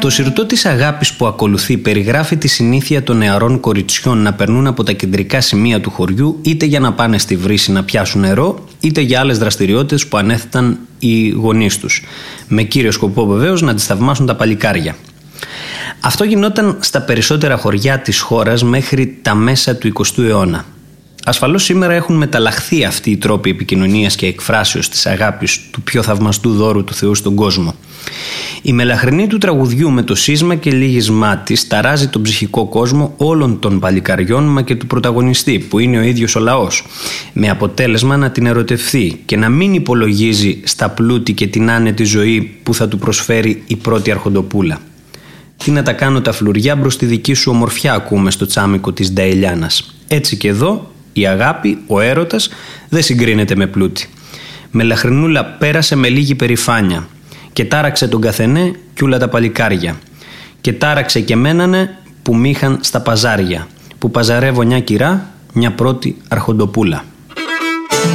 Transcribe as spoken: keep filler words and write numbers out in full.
Το συρτό της αγάπης που ακολουθεί περιγράφει τη συνήθεια των νεαρών κοριτσιών να περνούν από τα κεντρικά σημεία του χωριού είτε για να πάνε στη βρύση να πιάσουν νερό, είτε για άλλες δραστηριότητες που ανέθεταν οι γονείς τους. Με κύριο σκοπό βεβαίως να τις θαυμάσουν τα παλικάρια. Αυτό γινόταν στα περισσότερα χωριά της χώρας μέχρι τα μέσα του εικοστού αιώνα. Ασφαλώς σήμερα έχουν μεταλλαχθεί αυτοί οι τρόποι επικοινωνίας και εκφράσεως της αγάπης του πιο θαυμαστού δώρου του Θεού στον κόσμο. Η μελαχρινή του τραγουδιού με το σύσμα και λύγισμά της ταράζει τον ψυχικό κόσμο όλων των παλικαριών μα και του πρωταγωνιστή που είναι ο ίδιος ο λαός, με αποτέλεσμα να την ερωτευθεί και να μην υπολογίζει στα πλούτη και την άνετη ζωή που θα του προσφέρει η πρώτη αρχοντοπούλα. Τι να τα κάνω τα φλουριά μπρος τη δική σου ομορφιά, ακούμε στο τσάμικο της Νταηλιάνας. Έτσι και εδώ η αγάπη, ο έρωτας δεν συγκρίνεται με πλούτη. Μελαχρινούλα πέρασε με λίγη περηφάνεια και τάραξε τον καθενέ κι ούλα τα παλικάρια και τάραξε και μένανε που μ' είχαν στα παζάρια που παζαρεύω μια κυρά, μια πρώτη αρχοντοπούλα.